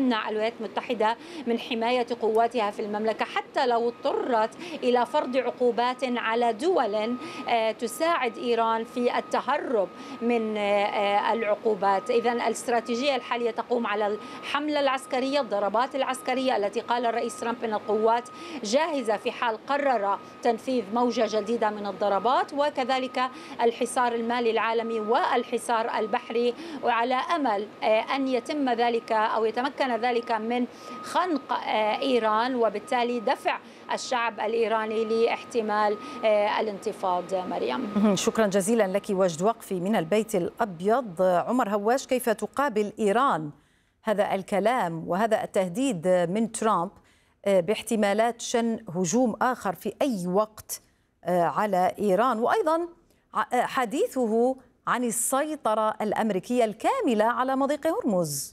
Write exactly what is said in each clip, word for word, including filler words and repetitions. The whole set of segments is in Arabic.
تمنع الولايات المتحدة من حماية قواتها في المملكة، حتى لو اضطرت إلى فرض عقوبات على دول تساعد إيران في التهرب من العقوبات. إذن الاستراتيجية الحالية تقوم على الحملة العسكرية، الضربات العسكرية التي قال الرئيس ترامب أن القوات جاهزة في حال قرر تنفيذ موجة جديدة من الضربات، وكذلك الحصار المالي العالمي والحصار البحري، وعلى أمل أن يتم ذلك أو يتمكن ذلك من خنق إيران وبالتالي دفع الشعب الإيراني لاحتمال الانتفاض. مريم، شكرا جزيلا لك. وجد وقفي من البيت الأبيض. عمر هواش، كيف تقابل إيران هذا الكلام وهذا التهديد من ترامب باحتمالات شن هجوم آخر في أي وقت على إيران، وأيضا حديثه عن السيطرة الأمريكية الكاملة على مضيق هرمز؟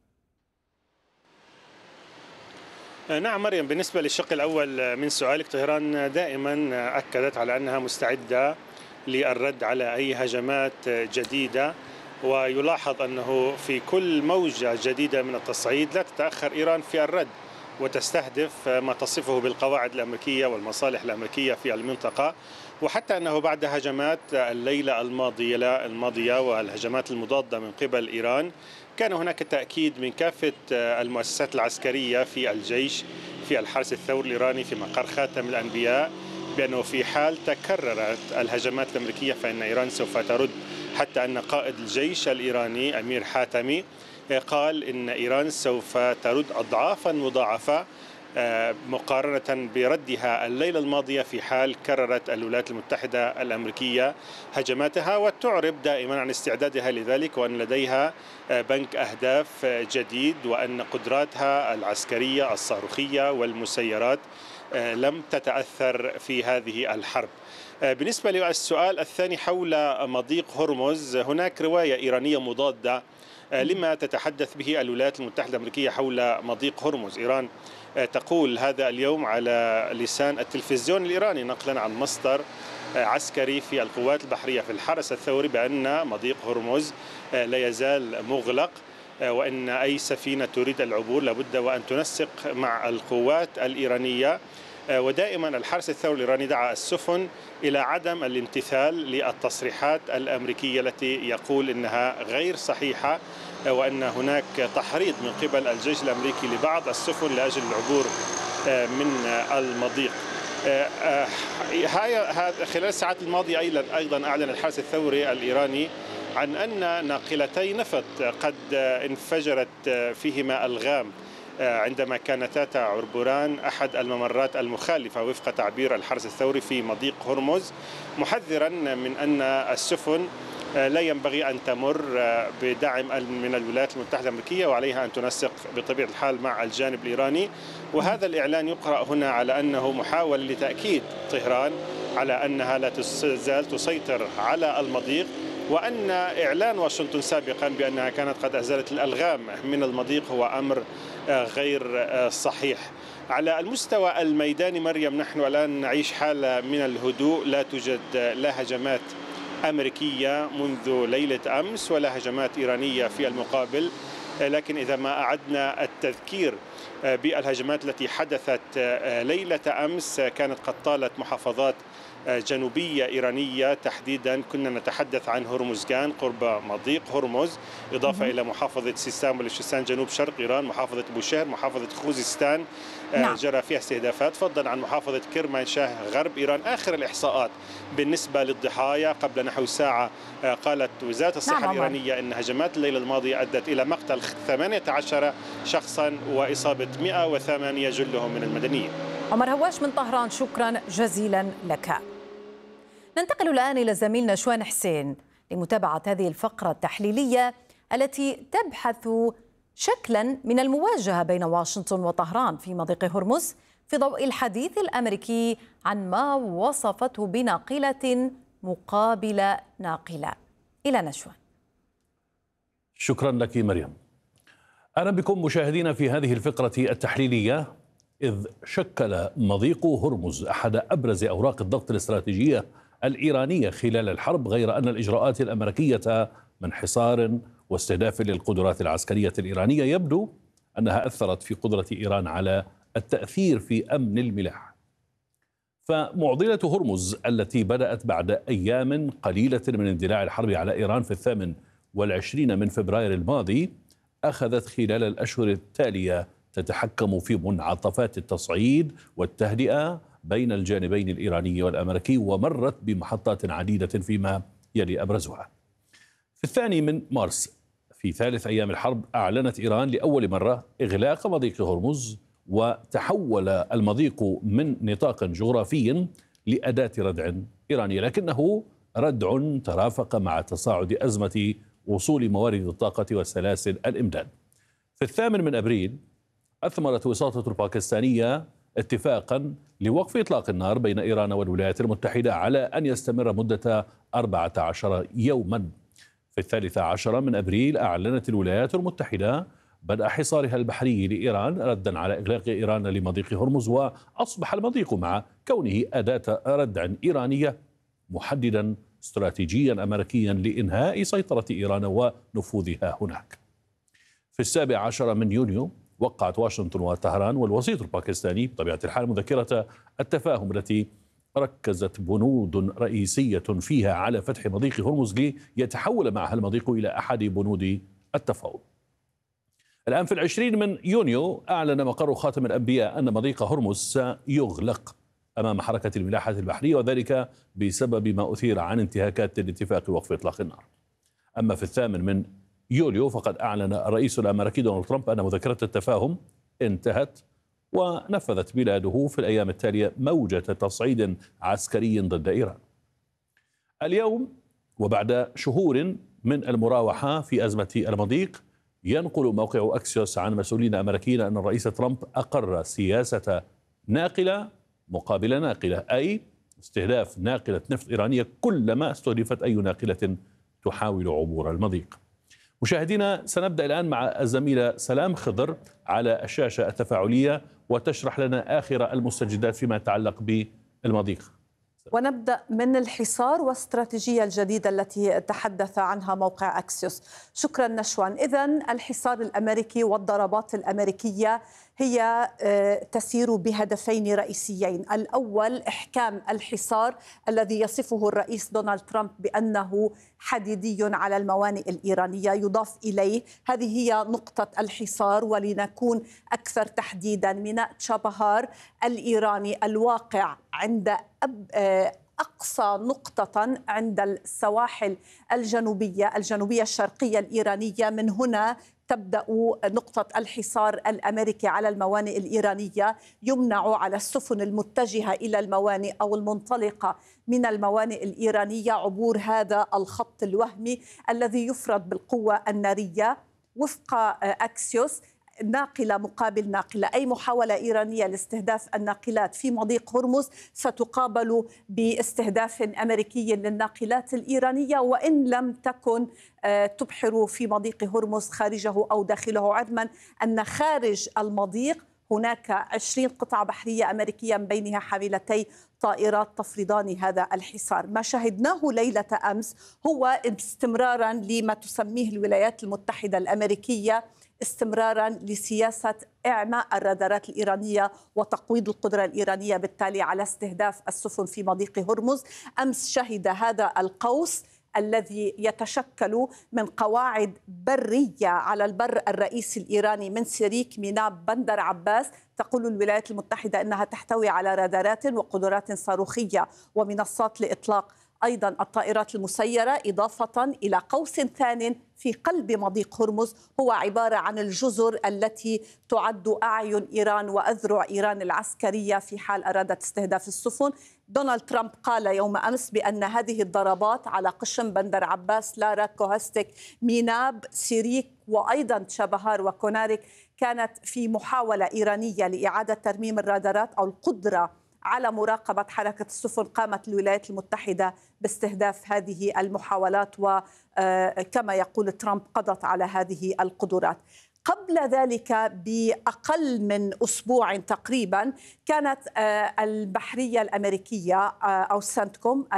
نعم مريم، بالنسبة للشق الأول من سؤالك، طهران دائما أكدت على أنها مستعدة للرد على أي هجمات جديدة، ويلاحظ أنه في كل موجة جديدة من التصعيد لا تتأخر إيران في الرد وتستهدف ما تصفه بالقواعد الأمريكية والمصالح الأمريكية في المنطقة، وحتى أنه بعد هجمات الليلة الماضية الماضية والهجمات المضادة من قبل إيران كان هناك تأكيد من كافة المؤسسات العسكرية في الجيش في الحرس الثوري الإيراني في مقر خاتم الأنبياء بأنه في حال تكررت الهجمات الأمريكية فإن إيران سوف ترد، حتى أن قائد الجيش الإيراني أمير حاتمي قال إن إيران سوف ترد أضعافا مضاعفة مقارنة بردها الليلة الماضية في حال كررت الولايات المتحدة الأمريكية هجماتها، وتعرب دائما عن استعدادها لذلك وأن لديها بنك أهداف جديد وأن قدراتها العسكرية الصاروخية والمسيرات لم تتأثر في هذه الحرب. بالنسبة للسؤال الثاني حول مضيق هرمز، هناك رواية إيرانية مضادة لما تتحدث به الولايات المتحدة الأمريكية حول مضيق هرمز. إيران تقول هذا اليوم على لسان التلفزيون الإيراني نقلا عن مصدر عسكري في القوات البحرية في الحرس الثوري بأن مضيق هرمز لا يزال مغلق، وأن أي سفينة تريد العبور لابد وأن تنسق مع القوات الإيرانية. ودائما الحرس الثوري الإيراني دعا السفن إلى عدم الامتثال للتصريحات الأمريكية التي يقول إنها غير صحيحة، وأن هناك تحريض من قبل الجيش الأمريكي لبعض السفن لأجل العبور من المضيق. خلال الساعات الماضية أيضا أعلن الحرس الثوري الإيراني عن أن ناقلتي نفط قد انفجرت فيهما ألغام عندما كانتا تعبران أحد الممرات المخالفة وفق تعبير الحرس الثوري في مضيق هرمز، محذرا من أن السفن لا ينبغي أن تمر بدعم من الولايات المتحدة الأمريكية وعليها أن تنسق بطبيعة الحال مع الجانب الإيراني. وهذا الإعلان يقرأ هنا على أنه محاولة لتأكيد طهران على أنها لا تزال تسيطر على المضيق، وأن إعلان واشنطن سابقا بأنها كانت قد أزالت الألغام من المضيق هو أمر غير صحيح. على المستوى الميداني مريم، نحن الآن نعيش حالة من الهدوء، لا توجد لا هجمات أمريكية منذ ليلة أمس ولا هجمات إيرانية في المقابل، لكن إذا ما أعدنا التذكير بالهجمات التي حدثت ليلة أمس كانت قد طالت محافظات جنوبية إيرانية تحديدا، كنا نتحدث عن هرمزغان قرب مضيق هرمز، إضافة إلى محافظة سيستان وبلوشستان جنوب شرق إيران، محافظة بوشهر، محافظة خوزستان نعم. جرى فيها استهدافات، فضلا عن محافظة كرمانشاه غرب إيران. آخر الإحصاءات بالنسبة للضحايا قبل نحو ساعة قالت وزارة الصحة نعم. الإيرانية أن هجمات الليلة الماضية أدت إلى مقتل ثمانية عشر شخصا وإصابة مئة وثمانية جلهم من المدنيين. عمر هواش من طهران، شكرا جزيلا لك. ننتقل الآن إلى زميلنا شوان حسين لمتابعة هذه الفقرة التحليلية التي تبحث شكلا من المواجهة بين واشنطن وطهران في مضيق هرمز في ضوء الحديث الأمريكي عن ما وصفته بناقلة مقابل ناقلة. إلى نشوان. شكرا لك مريم. أهلا بكم مشاهدينا في هذه الفقرة التحليلية. إذ شكل مضيق هرمز أحد أبرز أوراق الضغط الاستراتيجية الإيرانية خلال الحرب، غير أن الإجراءات الأمريكية من حصار واستهداف للقدرات العسكرية الإيرانية يبدو أنها أثرت في قدرة إيران على التأثير في أمن الملاحة. فمعضلة هرمز التي بدأت بعد أيام قليلة من اندلاع الحرب على إيران في الثامن والعشرين من فبراير الماضي أخذت خلال الأشهر التالية تتحكم في منعطفات التصعيد والتهدئة بين الجانبين الإيراني والأمريكي، ومرت بمحطات عديدة فيما يلي أبرزها. في الثاني من مارس في ثالث أيام الحرب أعلنت إيران لأول مرة إغلاق مضيق هرمز، وتحول المضيق من نطاق جغرافي لأداة ردع إيرانية، لكنه ردع ترافق مع تصاعد أزمة وصول موارد الطاقة وسلاسل الإمداد. في الثامن من أبريل أثمرت وساطة الباكستانية اتفاقا لوقف إطلاق النار بين إيران والولايات المتحدة على أن يستمر مدة أربعة عشر يوما. في الثالث عشر من أبريل أعلنت الولايات المتحدة بدء حصارها البحري لإيران ردا على إغلاق إيران لمضيق هرمز، وأصبح المضيق مع كونه أداة ردع إيرانية محددا استراتيجيا أمريكيا لإنهاء سيطرة إيران ونفوذها هناك. في السابع عشر من يونيو وقعت واشنطن وطهران والوسيط الباكستاني بطبيعة الحال مذكرة التفاهم التي ركزت بنود رئيسية فيها على فتح مضيق هرمز ليتحول معها المضيق إلى أحد بنود التفاوض. الآن في العشرين من يونيو أعلن مقر خاتم الأنبياء أن مضيق هرمز سيغلق أمام حركة الملاحة البحرية، وذلك بسبب ما أثير عن انتهاكات الاتفاق وقف إطلاق النار. أما في الثامن من يوليو فقد أعلن الرئيس الأمريكي دونالد ترامب أن مذكرة التفاهم انتهت، ونفذت بلاده في الأيام التالية موجة تصعيد عسكري ضد إيران. اليوم وبعد شهور من المراوحة في أزمة المضيق، ينقل موقع أكسيوس عن مسؤولين أمريكيين أن الرئيس ترامب أقر سياسة ناقلة مقابل ناقلة، أي استهداف ناقلة نفط إيرانية كلما استهدفت أي ناقلة تحاول عبور المضيق. مشاهدينا، سنبدأ الآن مع الزميلة سلام خضر على الشاشة التفاعلية وتشرح لنا آخر المستجدات فيما يتعلق بالمضيق. ونبدأ من الحصار واستراتيجية الجديدة التي تحدث عنها موقع أكسيوس. شكرا نشوان. إذن الحصار الأمريكي والضربات الأمريكية هي تسير بهدفين رئيسيين. الأول إحكام الحصار الذي يصفه الرئيس دونالد ترامب بأنه حديدي على الموانئ الإيرانية. يضاف إليه هذه هي نقطة الحصار، ولنكون أكثر تحديدا ميناء تشابهار الإيراني الواقع عند أقصى نقطة عند السواحل الجنوبية الجنوبية الشرقية الإيرانية. من هنا تبدأ نقطة الحصار الأمريكي على الموانئ الإيرانية، يمنع على السفن المتجهة إلى الموانئ أو المنطلقة من الموانئ الإيرانية عبور هذا الخط الوهمي الذي يفرض بالقوة النارية. وفق أكسيوس، ناقلة مقابل ناقلة، أي محاولة إيرانية لاستهداف الناقلات في مضيق هرمز ستقابل باستهداف أمريكي للناقلات الإيرانية، وإن لم تكن تبحر في مضيق هرمز خارجه أو داخله، علما أن خارج المضيق هناك عشرين قطعة بحرية أمريكية من بينها حاملتي طائرات تفرضان هذا الحصار. ما شاهدناه ليلة أمس هو استمرارا لما تسميه الولايات المتحدة الأمريكية استمرارا لسياسة إعماء الرادارات الإيرانية وتقويض القدرة الإيرانية بالتالي على استهداف السفن في مضيق هرمز. أمس شهد هذا القوس الذي يتشكل من قواعد برية على البر الرئيسي الإيراني من سيريك ميناء بندر عباس. تقول الولايات المتحدة أنها تحتوي على رادارات وقدرات صاروخية ومنصات لإطلاق أيضا الطائرات المسيرة، إضافة إلى قوس ثان في قلب مضيق هرمز هو عبارة عن الجزر التي تعد أعين إيران وأذرع إيران العسكرية في حال أرادت استهداف السفن. دونالد ترامب قال يوم أمس بأن هذه الضربات على قشم بندر عباس، لارا، كوهستك، ميناب، سيريك وأيضا تشابهار وكونارك كانت في محاولة إيرانية لإعادة ترميم الرادارات أو القدرة على مراقبة حركة السفن. قامت الولايات المتحدة باستهداف هذه المحاولات، وكما يقول ترامب قضت على هذه القدرات. قبل ذلك بأقل من أسبوع تقريبا كانت البحرية الأمريكية أو سنتكوم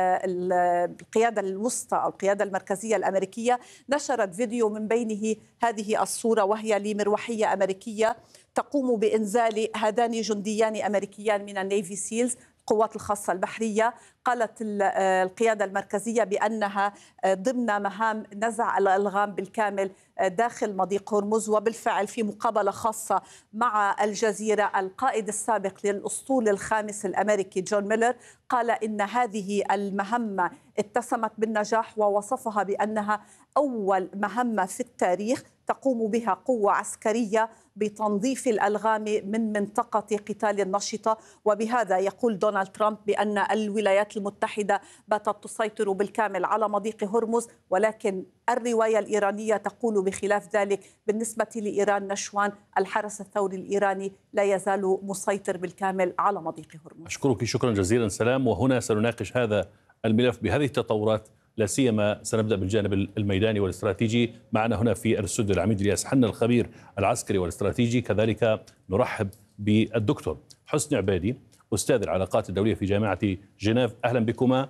القيادة الوسطى أو القيادة المركزية الأمريكية نشرت فيديو من بينه هذه الصورة، وهي لمروحية أمريكية تقوم بإنزال هذان جنديان أمريكيان من النيفي سيلز القوات الخاصة البحرية. قالت القيادة المركزية بأنها ضمن مهام نزع الألغام بالكامل داخل مضيق هرمز. وبالفعل في مقابلة خاصة مع الجزيرة القائد السابق للأسطول الخامس الأمريكي جون ميلر قال إن هذه المهمة اتسمت بالنجاح ووصفها بأنها أول مهمة في التاريخ تقوم بها قوة عسكرية بتنظيف الألغام من منطقة قتال النشطة. وبهذا يقول دونالد ترامب بأن الولايات المتحدة باتت تسيطر بالكامل على مضيق هرمز، ولكن الرواية الإيرانية تقول بخلاف ذلك. بالنسبة لإيران نشوان، الحرس الثوري الإيراني لا يزال مسيطر بالكامل على مضيق هرمز. أشكرك شكرا جزيلا سلام، وهنا سنناقش هذا الملف بهذه التطورات، لا سيما سنبدأ بالجانب الميداني والاستراتيجي. معنا هنا في الاستوديو العميد الياس حنا الخبير العسكري والاستراتيجي، كذلك نرحب بالدكتور حسني عبيدي أستاذ العلاقات الدولية في جامعة جنيف. أهلا بكما.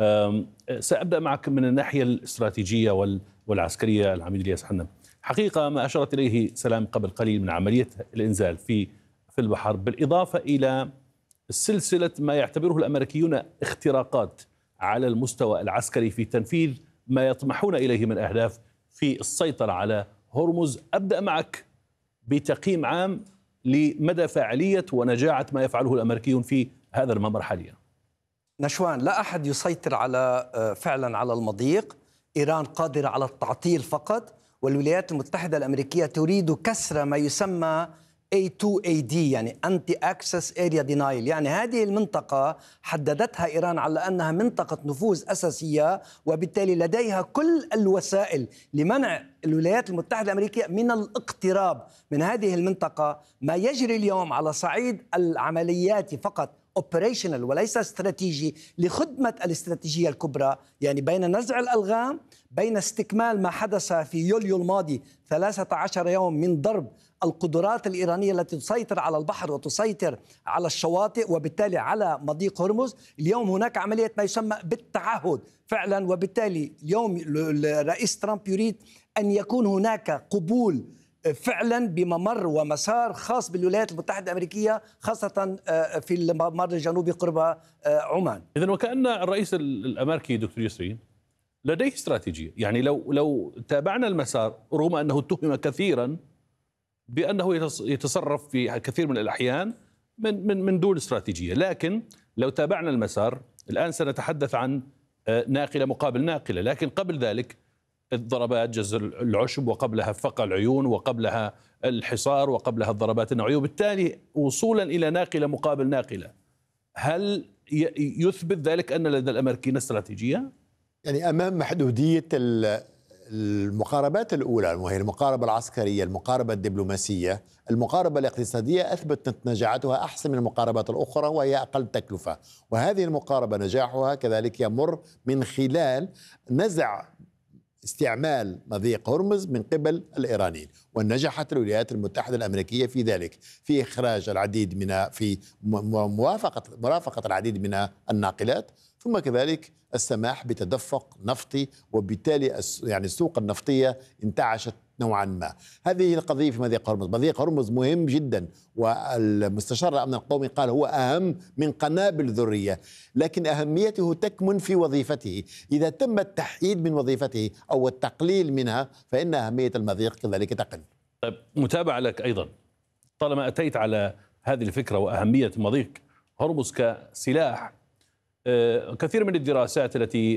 سأبدأ معك من الناحية الاستراتيجية والعسكرية. العميد الياس حنا، حقيقة ما أشرت إليه سلام قبل قليل من عملية الإنزال في في البحر، بالإضافة إلى سلسلة ما يعتبره الأمريكيون اختراقات على المستوى العسكري في تنفيذ ما يطمحون إليه من أهداف في السيطرة على هرمز. أبدأ معك بتقييم عام لمدى فاعلية ونجاعة ما يفعله الأمريكيون في هذا الممر حاليا. نشوان، لا أحد يسيطر على فعلا على المضيق. إيران قادرة على التعطيل فقط، والولايات المتحدة الأمريكية تريد كسر ما يسمى إيه تو إيه دي، يعني Anti Access Area Denial. يعني هذه المنطقة حددتها إيران على أنها منطقة نفوذ أساسية، وبالتالي لديها كل الوسائل لمنع الولايات المتحدة الأمريكية من الاقتراب من هذه المنطقة. ما يجري اليوم على صعيد العمليات فقط operational وليس استراتيجي لخدمة الاستراتيجية الكبرى، يعني بين نزع الألغام، بين استكمال ما حدث في يوليو الماضي ثلاثة عشر يوم من ضرب القدرات الإيرانية التي تسيطر على البحر وتسيطر على الشواطئ وبالتالي على مضيق هرمز. اليوم هناك عملية ما يسمى بالتعهد فعلا، وبالتالي اليوم الرئيس ترامب يريد أن يكون هناك قبول فعلا بممر ومسار خاص بالولايات المتحدة الأمريكية، خاصة في الممر الجنوبي قرب عمان. إذن وكأن الرئيس الأمريكي دكتور يسري لديه استراتيجية. يعني لو لو تابعنا المسار، رغم أنه اتهم كثيرا بأنه يتصرف في كثير من الأحيان من من من دون استراتيجية، لكن لو تابعنا المسار الآن سنتحدث عن ناقلة مقابل ناقلة، لكن قبل ذلك الضربات جزر العشب، وقبلها فقع العيون، وقبلها الحصار، وقبلها الضربات النوعية، وبالتالي وصولا إلى ناقلة مقابل ناقلة. هل يثبت ذلك أن لدى الأمريكيين استراتيجية؟ يعني أمام محدودية المقاربات الأولى، وهي المقاربة العسكرية، المقاربة الدبلوماسية، المقاربة الاقتصادية أثبتت نجاعتها أحسن من المقاربات الأخرى وهي أقل تكلفة. وهذه المقاربة نجاحها كذلك يمر من خلال نزع استعمال مضيق هرمز من قبل الإيرانيين، ونجحت الولايات المتحدة الأمريكية في ذلك، في إخراج العديد من في موافقة مرافقة العديد من الناقلات، ثم كذلك السماح بتدفق نفطي، وبالتالي يعني السوق النفطية انتعشت نوعا ما. هذه القضية في مضيق هرمز. مضيق هرمز مهم جدا، والمستشار الأمن القومي قال هو أهم من قنابل ذرية، لكن أهميته تكمن في وظيفته. إذا تم التحييد من وظيفته أو التقليل منها فإن أهمية المضيق كذلك تقل. طيب، متابعة لك أيضا، طالما أتيت على هذه الفكرة وأهمية مضيق هرمز كسلاح، كثير من الدراسات التي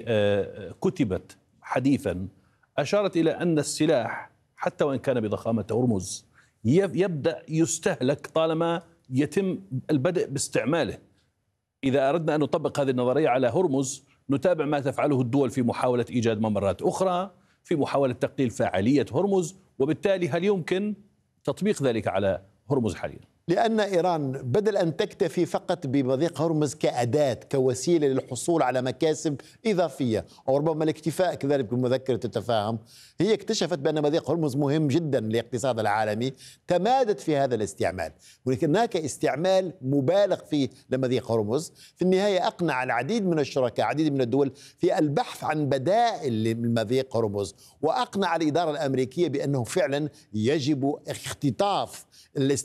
كتبت حديثا أشارت إلى أن السلاح حتى وإن كان بضخامة هرمز يبدأ يستهلك طالما يتم البدء باستعماله. إذا أردنا أن نطبق هذه النظرية على هرمز، نتابع ما تفعله الدول في محاولة إيجاد ممرات أخرى، في محاولة تقليل فاعلية هرمز، وبالتالي هل يمكن تطبيق ذلك على هرمز حاليا؟ لأن إيران بدل أن تكتفي فقط بمضيق هرمز كأداة كوسيلة للحصول على مكاسب إضافية أو ربما الاكتفاء كذلك بمذكرة التفاهم، هي اكتشفت بأن مضيق هرمز مهم جدا للاقتصاد العالمي، تمادت في هذا الاستعمال. ولكن هناك استعمال مبالغ فيه لمضيق هرمز، في النهاية أقنع العديد من الشركاء عديد من الدول في البحث عن بدائل لمضيق هرمز، وأقنع الإدارة الأمريكية بأنه فعلا يجب اختطاف